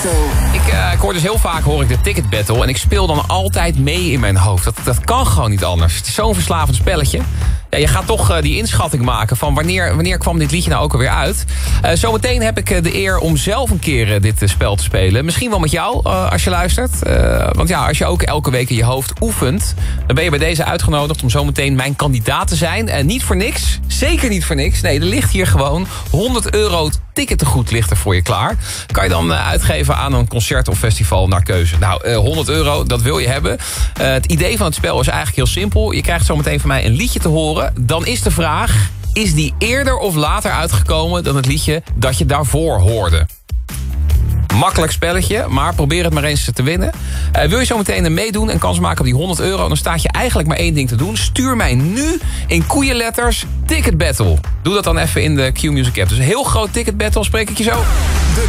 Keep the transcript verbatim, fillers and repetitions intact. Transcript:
Ik, uh, ik hoor dus heel vaak hoor ik de Ticket Battle en ik speel dan altijd mee in mijn hoofd. Dat, dat kan gewoon niet anders. Het is zo'n verslavend spelletje. Ja, je gaat toch uh, die inschatting maken van wanneer, wanneer kwam dit liedje nou ook alweer uit. Uh, zometeen heb ik uh, de eer om zelf een keer uh, dit uh, spel te spelen. Misschien wel met jou uh, als je luistert. Uh, want ja, als je ook elke week in je hoofd oefent, dan ben je bij deze uitgenodigd om zometeen mijn kandidaat te zijn. En uh, niet voor niks, zeker niet voor niks. Nee, er ligt hier gewoon honderd euro tickettegoed ligt er voor je klaar. Kan je dan uh, uitgeven aan een concert of festival naar keuze. Nou, uh, honderd euro, dat wil je hebben. Uh, het idee van het spel is eigenlijk heel simpel. Je krijgt zometeen van mij een liedje te horen. Dan is de vraag, is die eerder of later uitgekomen dan het liedje dat je daarvoor hoorde? Makkelijk spelletje, maar probeer het maar eens te winnen. Uh, wil je zo meteen meedoen en kans maken op die honderd euro... dan staat je eigenlijk maar één ding te doen. Stuur mij nu in koeienletters Ticket Battle. Doe dat dan even in de Q-Music app. Dus een heel groot Ticket Battle, spreek ik je zo. De